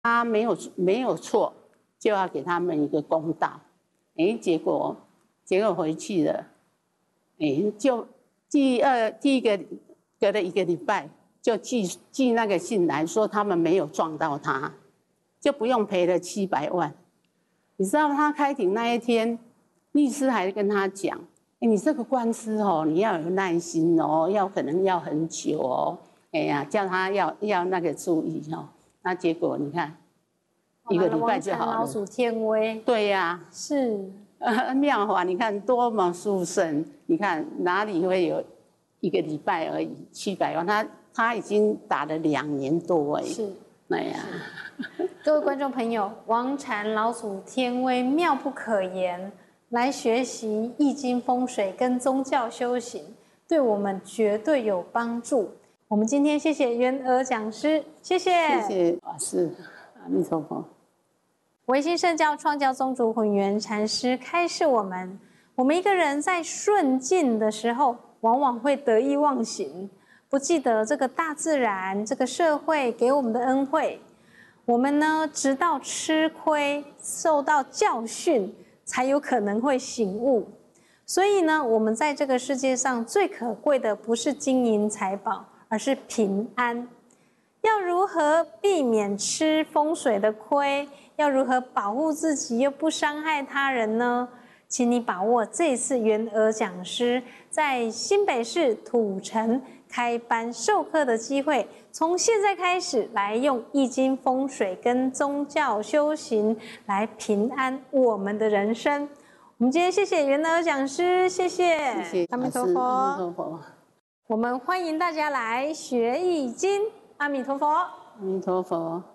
他没有错，就要给他们一个公道。结果回去了，就第一个隔了1个礼拜，就寄那个信来说他们没有撞到他，就不用赔了700万。你知道他开庭那一天，律师还跟他讲：“你这个官司哦，你要有耐心哦，可能要很久哦。叫他要那个注意哦。”那结果你看，1个礼拜就好了。 老鼠天威。 对呀， 是。 妙法，你看多么殊胜！你看哪里会有1个礼拜而已，700万，他已经打了2年多哎。 是。 那呀。 各位观众朋友，王禅老鼠天威妙不可言，来学习易经风水跟宗教修行，对我们绝对有帮助。我们今天谢谢元娥讲师，谢谢。 谢谢法师，阿弥陀佛。 唯心圣教创教宗主混元禅师开示我们一个人在顺境的时候，往往会得意忘形，不记得这个大自然、这个社会给我们的恩惠。我们呢，直到吃亏、受到教训，才有可能会醒悟。所以呢，我们在这个世界上最可贵的不是金银财宝，而是平安。要如何避免吃风水的亏？要如何保护自己又不伤害他人呢？请你把握这次元娥讲师在新北市土城开班授课的机会，从现在开始来用易经风水跟宗教修行来平安我们的人生。我们今天谢谢元娥讲师，谢谢， 谢谢阿弥陀佛， 阿弥陀佛。 我们欢迎大家来学易经，阿弥陀佛， 阿弥陀佛。